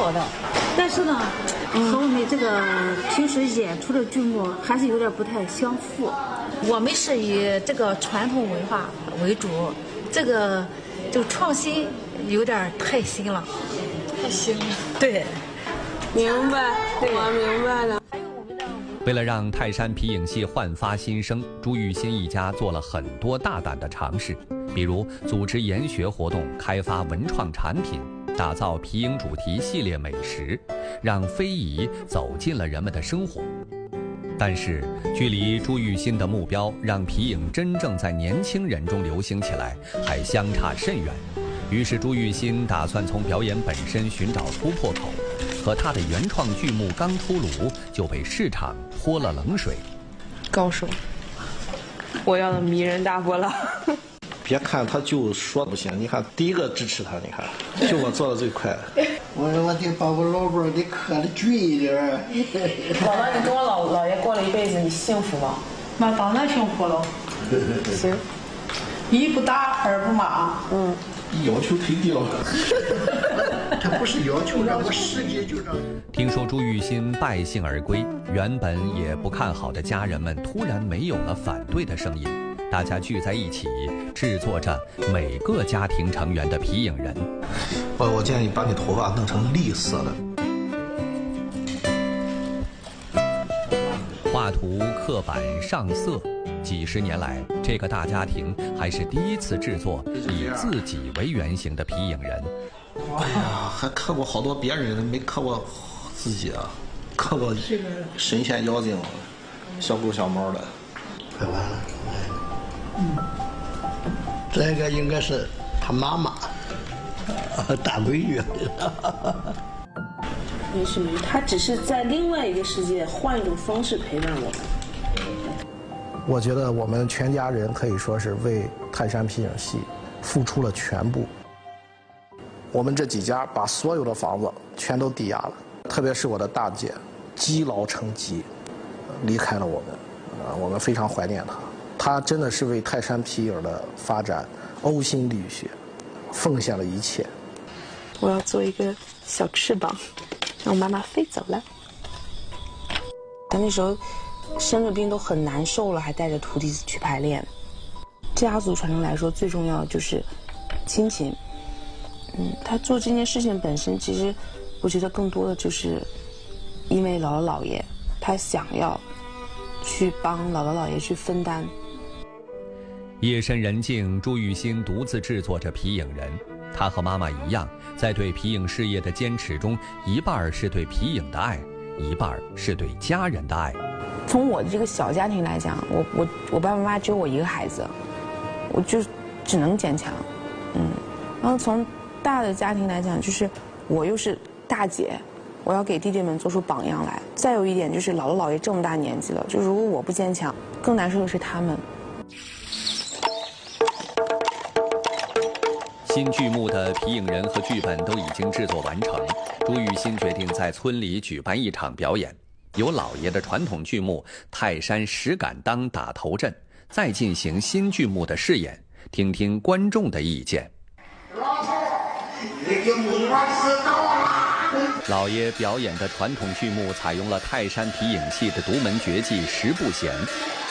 好的。 但是呢，和我们这个平时演出的剧目还是有点不太相符。 我们是以这个传统文化为主，这个就创新有点太新了。太新了。对。 明白，我明白了。 为了让泰山皮影戏焕发新生，朱玉新一家做了很多大胆的尝试，比如组织研学活动、开发文创产品、打造皮影主题系列美食，让非遗走进了人们的生活。但是，距离朱玉新的目标让皮影真正在年轻人中流行起来，还相差甚远。于是，朱玉新打算从表演本身寻找突破口。可他的原创剧目刚出炉，就被市场泼了冷水。 高手，我要的迷人大波浪。 别看他就说不行，你看第一个支持他，你看就我做的最快。 我得把我老伴儿得磕得均一点。 老伴，你跟我姥爷过了一辈子，你幸福吗？ 那当然幸福了。 行， 一不打，二不骂。 要求忒低了。 这不是要求，让我实际就让。 听说朱玉新败兴而归，原本也不看好的家人们突然没有了反对的声音，大家聚在一起制作着每个家庭成员的皮影人。 我建议把你头发弄成栗色的。画图刻板上色，几十年来，这个大家庭还是第一次制作以自己为原型的皮影人。 哎呀，还刻过好多别人的，没刻过自己啊，刻过神仙妖精、小狗小猫的。 快完了，这个应该是他妈妈，大闺女。 没事没事，他只是在另外一个世界换一种方式陪伴我们。 我觉得我们全家人可以说是为泰山皮影戏付出了全部。我们这几家把所有的房子全都抵押了，特别是我的大姐，积劳成疾，离开了我们，我们非常怀念她。她真的是为泰山皮影的发展呕心沥血，奉献了一切。 我要做一个小翅膀，让我妈妈飞走了。那时候生着病都很难受了，还带着徒弟去排练。家族传承来说，最重要的就是亲情。他做这件事情本身，其实我觉得更多的就是因为姥姥姥爷，他想要去帮姥姥姥爷去分担。 夜深人静，朱玉新独自制作着皮影人。他和妈妈一样，在对皮影事业的坚持中，一半是对皮影的爱，一半是对家人的爱。 从我这个小家庭来讲，我爸爸妈妈只有我一个孩子，我就只能坚强。然后从大的家庭来讲，就是我又是大姐，我要给弟弟们做出榜样来。再有一点就是姥姥姥爷这么大年纪了，就如果我不坚强，更难受的是他们。 新剧目的皮影人和剧本都已经制作完成，朱玉新决定在村里举办一场表演，由老爷的传统剧目《泰山石敢当》打头阵，再进行新剧目的试演，听听观众的意见。老爷表演的传统剧目采用了泰山皮影戏的独门绝技十步弦，